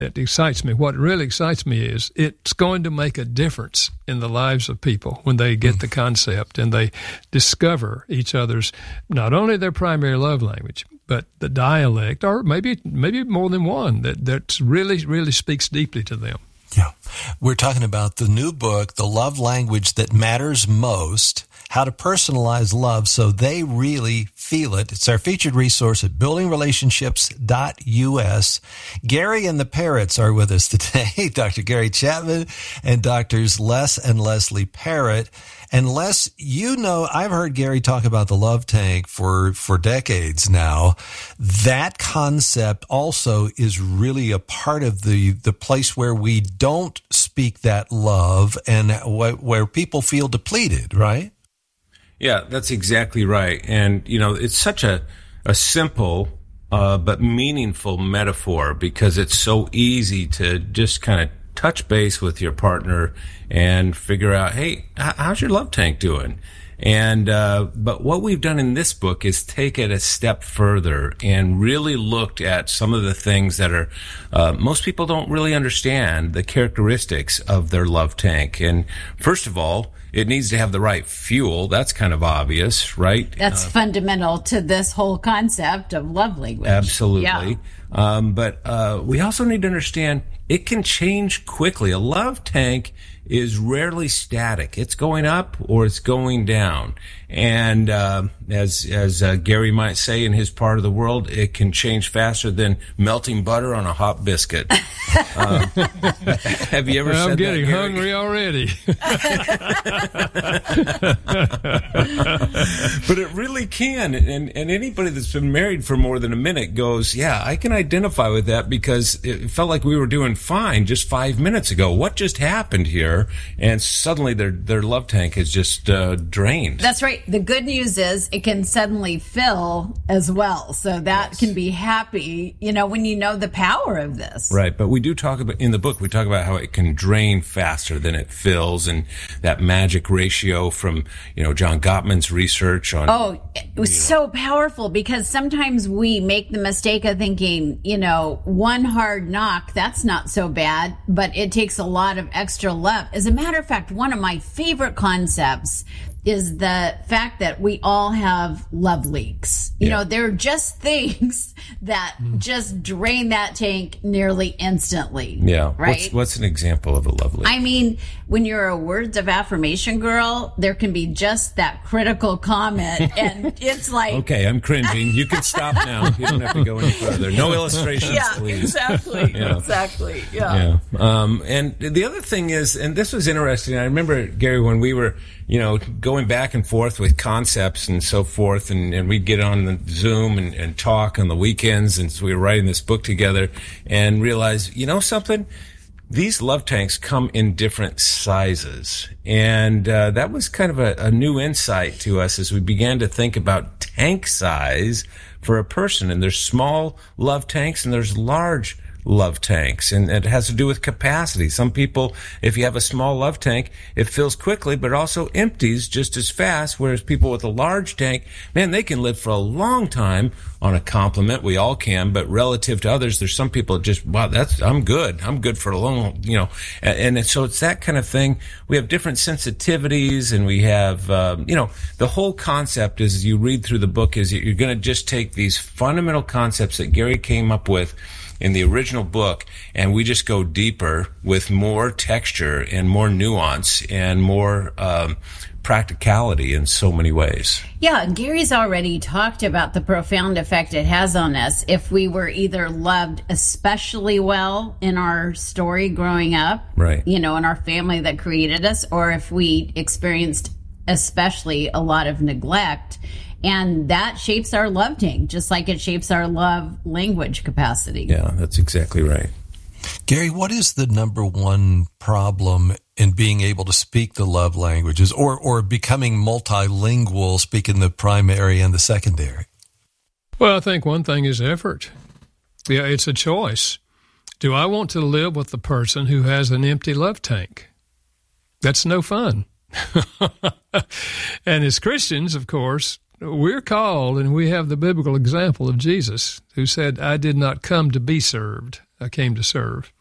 It excites me. What really excites me is it's going to make a difference in the lives of people when they get the concept and they discover each other's, not only their primary love language, but the dialect, or maybe more than one, that really, really speaks deeply to them. Yeah. We're talking about the new book, The Love Language That Matters Most, How to Personalize Love So They Really Feel It. It's our featured resource at buildingrelationships.us. Gary and the Parrots are with us today, Dr. Gary Chapman and Drs. Les and Leslie Parrott. And Les, you know, I've heard Gary talk about the love tank for decades now. That concept also is really a part of the place where we don't speak that love and where people feel depleted, right? Yeah, that's exactly right. And, you know, it's such a simple but meaningful metaphor because it's so easy to just kind of touch base with your partner and figure out, hey, how's your love tank doing? And but what we've done in this book is take it a step further and really looked at some of the things that are most people don't really understand the characteristics of their love tank. And first of all, it needs to have the right fuel. That's kind of obvious, right? That's fundamental to this whole concept of love language. Absolutely. Yeah. But we also need to understand it can change quickly. A love tank is rarely static. It's going up or it's going down. And as Gary might say in his part of the world, it can change faster than melting butter on a hot biscuit. Have you ever said that, I'm getting Gary? hungry already. But it really can. And anybody that's been married for more than a minute goes, yeah, I can identify with that because it felt like we were doing fine just 5 minutes ago. What just happened here? And suddenly their love tank is just drained. That's right. The good news is it can suddenly fill as well. So that can be happy, you know, when you know the power of this. Right. But we do talk about, in the book, we talk about how it can drain faster than it fills, and that magic ratio from, you know, John Gottman's research on. Oh, it was so powerful because sometimes we make the mistake of thinking, you know, one hard knock, that's not so bad, but it takes a lot of extra love. As a matter of fact, one of my favorite concepts is the fact that we all have love leaks. You know, they're just things that just drain that tank nearly instantly. Yeah. Right? What's an example of a love leak? I mean, when you're a words of affirmation girl, there can be just that critical comment, and it's like... Okay, I'm cringing. You can stop now. You don't have to go any further. No illustrations, please. Exactly. Yeah. Exactly. Yeah. And the other thing is, and this was interesting, I remember, Gary, when we were, you know, going back and forth with concepts and so forth, and we'd get on the Zoom and talk on the weekends, and so we were writing this book together and realized, you know something? These love tanks come in different sizes. And that was kind of a new insight to us as we began to think about tank size for a person. And there's small love tanks and there's large love tanks, and it has to do with capacity. Some people, if you have a small love tank, it fills quickly but also empties just as fast, whereas people with a large tank, man, they can live for a long time on a compliment. We all can, but relative to others, there's some people that just, wow, I'm good for a long, you know, and so it's that kind of thing. We have different sensitivities, and we have, you know, the whole concept is, you read through the book, is you're going to just take these fundamental concepts that Gary came up with in the original book, and we just go deeper with more texture and more nuance and more practicality in so many ways. Yeah, Gary's already talked about the profound effect it has on us if we were either loved especially well in our story growing up, right, you know, in our family that created us, or if we experienced especially a lot of neglect. And that shapes our love tank, just like it shapes our love language capacity. Yeah, that's exactly right. Gary, what is the number one problem in being able to speak the love languages, or becoming multilingual, speaking the primary and the secondary? Well, I think one thing is effort. Yeah, it's a choice. Do I want to live with the person who has an empty love tank? That's no fun. And as Christians, of course, we're called, and we have the biblical example of Jesus, who said, I did not come to be served. came to serve.